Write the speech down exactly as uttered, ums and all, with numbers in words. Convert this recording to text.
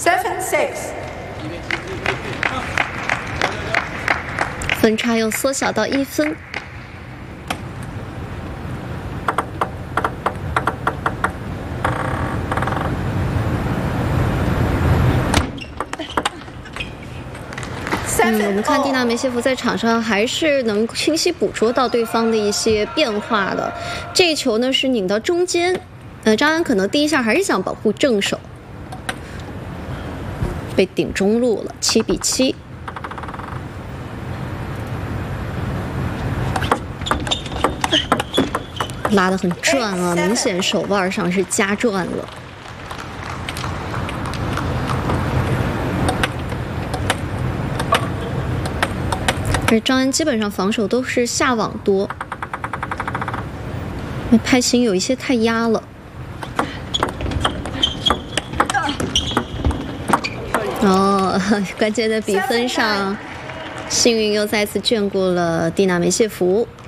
Seven six， 分差又缩小到一分。嗯，我们看蒂娜梅谢夫在场上还是能清晰捕捉到对方的一些变化的。这一球呢是拧到中间，呃，张安可能第一下还是想保护正手，被顶中路了，七比七。拉得很转啊，明显手腕上是加转了。而张安基本上防守都是下网多，那拍琴有一些太压了。哦，关键的比分上，幸运又再次眷顾了蒂娜梅谢夫。